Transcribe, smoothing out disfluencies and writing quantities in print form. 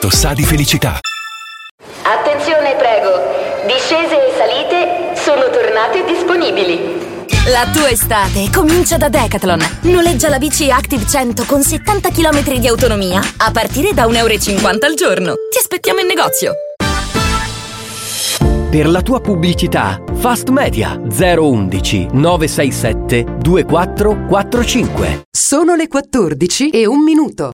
Tanto sa di felicità. Attenzione, prego. Discese e salite sono tornate disponibili. La tua estate comincia da Decathlon. Noleggia la bici Active 100 con 70 km di autonomia a partire da €1,50 al giorno. Ti aspettiamo in negozio. Per la tua pubblicità, Fast Media 011 967 2445. Sono le 14:01.